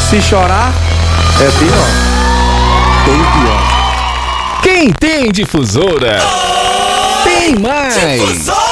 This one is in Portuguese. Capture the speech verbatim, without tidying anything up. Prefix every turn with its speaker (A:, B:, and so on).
A: Se chorar, é pior. Tem pior.
B: Quem tem difusora, tem mais.
C: Difusora!